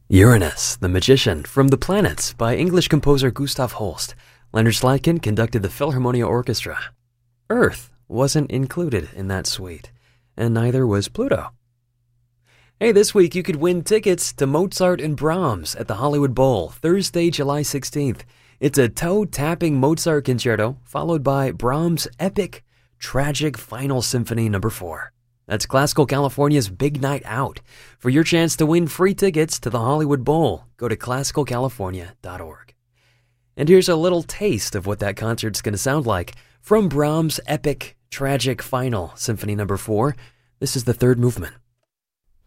Uranus, the Magician, from the Planets by English composer Gustav Holst. Leonard Slatkin conducted the Philharmonia Orchestra. Earth wasn't included in that suite, and neither was Pluto. Hey, this week you could win tickets to Mozart and Brahms at the Hollywood Bowl, Thursday, July 16th. It's a toe-tapping Mozart concerto, followed by Brahms' epic, tragic Final Symphony No. 4. That's Classical California's big night out. For your chance to win free tickets to the Hollywood Bowl, go to classicalcalifornia.org. And here's a little taste of what that concert's going to sound like. From Brahms' epic, tragic Final Symphony No. 4, this is the third movement.